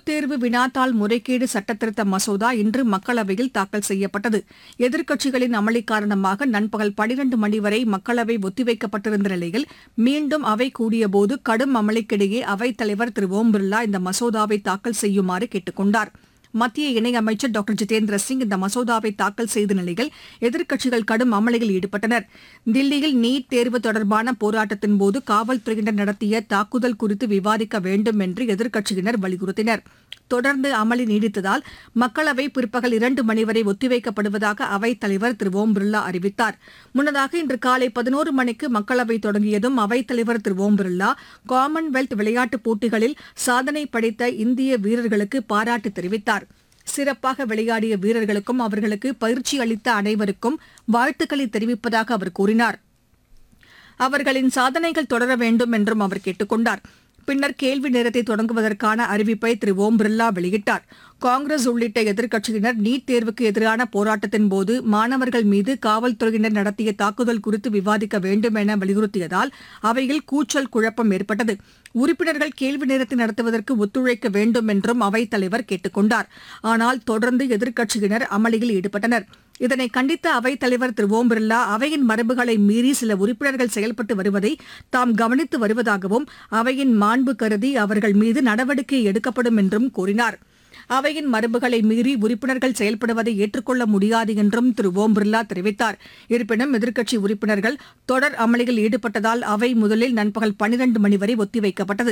தேர்வு வினாத்தாள் முறைகேடு சட்டத்திருத்த மசோதா இன்று மக்களவையில் தாக்கல் செய்யப்பட்டது. எதிர்க்கட்சிகளின் அமளி காரணமாக நண்பகல் 12 மணி வரை மக்களவை ஒத்திவைக்கப்பட்டிருந்த நிலையில் மீண்டும் அவை கூடியபோது கடும் அமளிக்கிடையே அவைத் தலைவர் திரு ஓம் பிர்லா இந்த மசோதாவை தாக்கல் செய்யுமாறு கேட்டுக் கொண்டார். மத்திய இணையமைச்சர் டாக்டர் ஜிதேந்திர சிங் இந்த மசோதாவை தாக்கல் செய்த நிலையில் எதிர்க்கட்சிகள் கடும் அமளியில் ஈடுபட்டனர். தில்லியில் நீட் தேர்வு தொடர்பான போராட்டத்தின்போது காவல்துறையினர் நடத்திய தாக்குதல் குறித்து விவாதிக்க வேண்டும் என்று எதிர்க்கட்சியினர் வலியுறுத்தினர். தொடர்ந்து அமளி நீடித்ததால் மக்களவை பிற்பகல் 2 மணி வரை ஒத்திவைக்கப்படுவதாக அவைத் தலைவர் திரு ஓம் பிர்லா அறிவித்தார். முன்னதாக இன்று காலை 11 மணிக்கு மக்களவை தொடங்கியதும் அவைத் தலைவர் திரு ஓம் பிர்லா காமன்வெல்த் விளையாட்டுப் போட்டிகளில் சாதனை படைத்த இந்திய வீரர்களுக்கு பாராட்டு தெரிவித்தார். சிறப்பாக விளையாடிய வீரர்களுக்கும் அவர்களுக்கு பயிற்சி அளித்த அனைவருக்கும் வாழ்த்துக்களை தெரிவிப்பதாக அவர் கூறினார். அவர்களின் சாதனைகள் தொடர வேண்டும் என்றும் அவர் கேட்டுக் கொண்டார். பின்னர் கேள்வி நேரத்தை தொடங்குவதற்கான அறிவிப்பை திரு ஓம் பிர்லா வெளியிட்டார். காங்கிரஸ் உள்ளிட்ட எதிர்க்கட்சியினர் நீட் தேர்வுக்கு எதிரான போராட்டத்தின்போது மாணவர்கள் மீது காவல்துறையினர் நடத்திய தாக்குதல் குறித்து விவாதிக்க வேண்டும் என வலியுறுத்தியதால் அவையில் கூச்சல் குழப்பம் ஏற்பட்டது. உறுப்பினர்கள் கேள்வி நேரத்தை நடத்துவதற்கு ஒத்துழைக்க வேண்டும் என்றும் அவைத் தலைவர் கேட்டுக் கொண்டார். ஆனால் தொடர்ந்து எதிர்க்கட்சியினர் அமளியில் ஈடுபட்டனர். இதனை கண்டித்த அவைத் தலைவர் திரு ஓம் பிர்லா அவையின் மரபுகளை மீறி சில உறுப்பினர்கள் செயல்பட்டு வருவதை தாம் கவனித்து வருவதாகவும் அவையின் மாண்பு கருதி அவர்கள் மீது நடவடிக்கை எடுக்கப்படும் என்றும் கூறினார். அவையின் மரபுகளை மீறி உறுப்பினர்கள் செயல்படுவதை ஏற்றுக்கொள்ள முடியாது என்றும் திரு ஓம் பிர்லா தெரிவித்தார். இருப்பினும் எதிர்க்கட்சி உறுப்பினர்கள் தொடர் அமளியில் ஈடுபட்டதால் அவை முதலில் நண்பகல் 12 மணி வரை ஒத்திவைக்கப்பட்டது.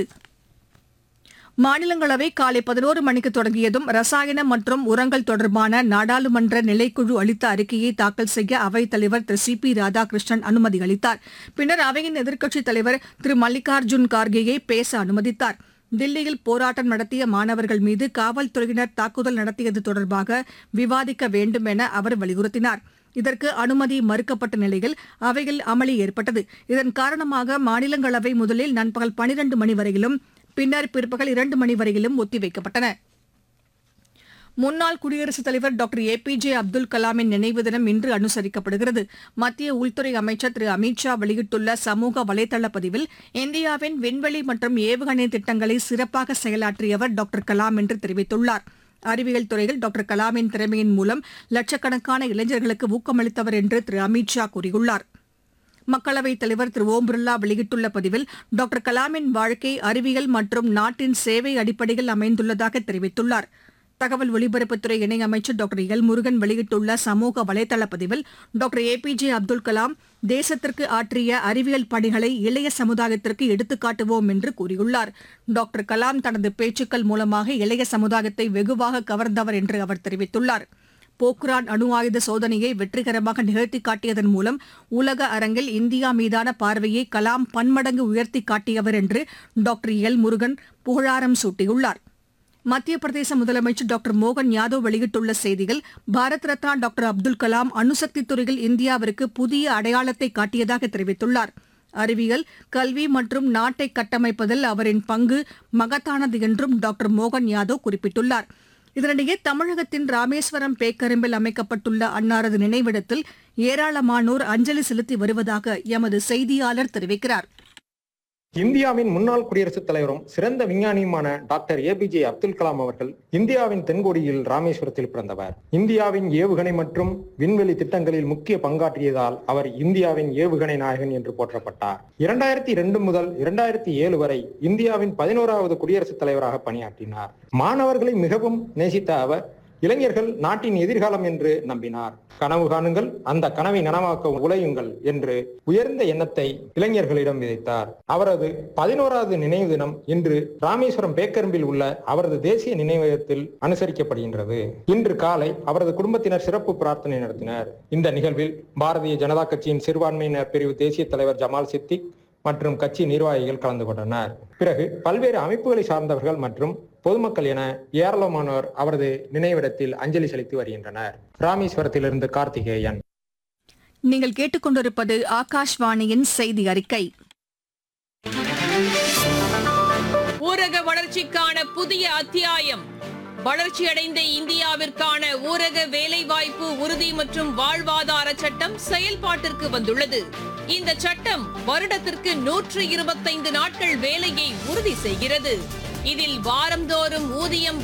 மாநிலங்களவை காலை 11 மணிக்கு தொடங்கியதும் ரசாயன மற்றும் உரங்கள் தொடர்பான நாடாளுமன்ற நிலைக்குழு அளித்த அறிக்கையை தாக்கல் செய்ய அவைத் தலைவர் திரு சி பி ராதாகிருஷ்ணன் அனுமதி அளித்தார். பின்னர் அவையின் எதிர்க்கட்சித் தலைவர் திரு மல்லிகார்ஜுன் கார்கேயை பேச அனுமதித்தார். தில்லியில் போராட்டம் நடத்திய மாணவர்கள் மீது காவல்துறையினர் தாக்குதல் நடத்தியது தொடர்பாக விவாதிக்க வேண்டும் என அவர் வலியுறுத்தினார். இதற்கு அனுமதி மறுக்கப்பட்ட நிலையில் அவையில் அமளி ஏற்பட்டது. இதன் காரணமாக மாநிலங்களவை முதலில் நண்பகல் 12 மணி வரையிலும் பின்னர் பிற்பகல் 2 மணி வரையிலும் ஒத்திவைக்கப்பட்டன. முன்னாள் குடியரசுத் தலைவர் டாக்டர் ஏ.பி.ஜே. அப்துல் கலாமின் நினைவு தினம் இன்று அனுசரிக்கப்படுகிறது. மத்திய உள்துறை அமைச்சர் திரு அமித் ஷா வெளியிட்டுள்ள சமூக வலைதள பதிவில் இந்தியாவின் விண்வெளி மற்றும் ஏவுகணை திட்டங்களை சிறப்பாக செயலாற்றியவர் டாக்டர் கலாம் என்று தெரிவித்துள்ளார். அறிவியல் துறையில் டாக்டர் கலாமின் திறமையின் மூலம் லட்சக்கணக்கான இளைஞர்களுக்கு ஊக்கமளித்தவர் என்று திரு அமித் ஷா கூறியுள்ளார். மக்களவைத் தலைவர் திரு ஓம் பிர்லா வெளியிட்டுள்ள பதிவில் டாக்டர் கலாமின் வாழ்க்கை அறிவியல் மற்றும் நாட்டின் சேவை அடிப்படையில் அமைந்துள்ளதாக தெரிவித்துள்ளார். தகவல் ஒலிபரப்புத்துறை இணையமைச்சர் டாக்டர் எல் முருகன் வெளியிட்டுள்ள சமூக வலைதள பதிவில் டாக்டர் ஏ.பி.ஜே. அப்துல் கலாம் தேசத்திற்கு ஆற்றிய அறிவியல் பணிகளை இளைய சமுதாயத்திற்கு எடுத்துக்காட்டுவோம் என்று கூறியுள்ளார். டாக்டர் கலாம் தனது பேச்சுக்கள் மூலமாக இளைய சமுதாயத்தை வெகுவாக கவர்ந்தவர் என்று அவர் தெரிவித்துள்ளார். போக்ரான் அணு ஆயுத சோதனையை வெற்றிகரமாக நிகழ்த்தி காட்டியதன் மூலம் உலக அரங்கில் இந்தியா மீதான பார்வையை கலாம் பன்மடங்கு உயர்த்தி காட்டியவர் என்று டாக்டர் எல் முருகன் புகழாரம் சூட்டியுள்ளார். மத்திய பிரதேச முதலமைச்சர் டாக்டர் மோகன் யாதவ் வெளியிட்டுள்ள செய்தியில் பாரத் ரத்னா டாக்டர் அப்துல் கலாம் அணுசக்தி துறையில் இந்தியாவிற்கு புதிய அடையாளத்தை காட்டியதாக தெரிவித்துள்ளார். அறிவியல், கல்வி மற்றும் நாட்டை கட்டமைப்பதில் அவரின் பங்கு மகத்தானது என்றும் டாக்டர் மோகன் யாதவ் குறிப்பிட்டுள்ளார். இதனிடையே தமிழகத்தின் ராமேஸ்வரம் பேக்கரும்பில் அமைக்கப்பட்டுள்ள அன்னாரது நினைவிடத்தில் ஏராளமானோர் அஞ்சலி செலுத்தி வருவதாக எமது செய்தியாளர் தெரிவிக்கிறார். இந்தியாவின் முன்னாள் குடியரசுத் தலைவரும் சிறந்த விஞ்ஞானியுமான டாக்டர் ஏ.பி.ஜே. அப்துல் கலாம் அவர்கள் இந்தியாவின் தென்கோடியில் ராமேஸ்வரத்தில் பிறந்தவர். இந்தியாவின் ஏவுகணை மற்றும் விண்வெளி திட்டங்களில் முக்கிய பங்காற்றியதால் அவர் இந்தியாவின் ஏவுகணை நாயகன் என்று போற்றப்பட்டார். 2002 முதல் 2007 வரை இந்தியாவின் 11வது குடியரசுத் தலைவராக பணியாற்றினார். மாணவர்களை மிகவும் நேசித்த அவர் இளைஞர்கள் நாட்டின் எதிர்காலம் என்று நம்பினார். கனவு காணுங்கள், அந்த கனவை நனவாக்க உழையுங்கள் என்று உயர்ந்த எண்ணத்தை இளைஞர்களிடம் விதைத்தார். அவரது 11வது நினைவு தினம் இன்று ராமேஸ்வரம் பேக்கரும்பில் உள்ள அவரது தேசிய நினைவகத்தில் அனுசரிக்கப்படுகின்றது. இன்று காலை அவரது குடும்பத்தினர் சிறப்பு பிரார்த்தனை நடத்தினர். இந்த நிகழ்வில் பாரதிய ஜனதா கட்சியின் சிறுபான்மையினர் பிரிவு தேசிய தலைவர் ஜமால் சித்திக் மற்றும் கட்சி நிர்வாகிகள் கலந்து கொண்டனர். பிறகு பல்வேறு அமைப்புகளை சார்ந்தவர்கள் மற்றும் பொதுமக்கள் என ஏராளமானோர் அவரது நினைவிடத்தில் அஞ்சலி செலுத்தி வருகின்றனர். ராமேஸ்வரத்திலிருந்து கார்த்திகேயன். நீங்கள் கேட்டுக்கொண்டிருப்பது ஆகாஷ்வாணியின் செய்தி அறிக்கை. ஊரக வளர்ச்சிக்கான புதிய அத்தியாயம். வளர்ச்சியடைந்த இந்தியாவிற்கான ஊரக வேலைவாய்ப்பு உறுதி மற்றும் வாழ்வாதார சட்டம் செயல்பாட்டிற்கு வந்துள்ளது. இந்த சட்டம் வருடத்திற்கு 125 நாட்கள் வேலையை உறுதி செய்கிறது. இதில் வாரந்தோறும் ஊதியம்